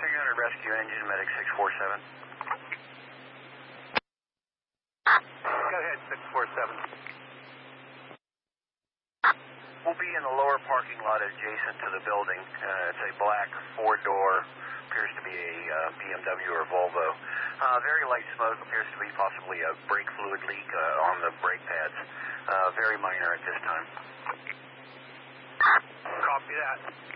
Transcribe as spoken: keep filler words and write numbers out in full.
three hundred rescue engine, medic six four seven. Go ahead, six four seven. We'll be in the lower parking lot adjacent to the building. Uh, it's a black four-door, appears to be a uh, B M W or Volvo. Uh, very light smoke, appears to be possibly a brake fluid leak uh, on the brake pads. Uh, very minor at this time. Copy that.